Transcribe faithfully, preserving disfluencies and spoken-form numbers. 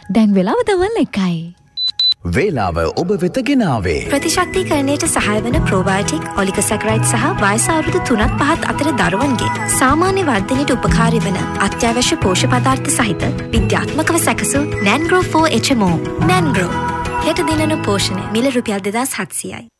දැන් වෙලාව දවල් එකයි. වේලාව ඔබ වෙත ගෙනාවේ ප්‍රතිශක්තිකරණයට සහාය වන ප්‍රෝබයෝටික් ඔලික සැකරයිඩ් සහ වයස අවුරුදු තුනත් පහත් අතර දරුවන්ගේ සාමාන්‍ය වර්ධනයට උපකාරී වන අත්‍යවශ්‍ය පෝෂ්‍ය පදාර්ථ සහිත විද්‍යාත්මකව සැකසූ නැන්ග්‍රෝ ෆෝර් එච් එම් ඕ. නැන්ග්‍රෝ හෙට දිනන පෝෂණය මිල රුපියල් දෙදාස් හත්සියයි.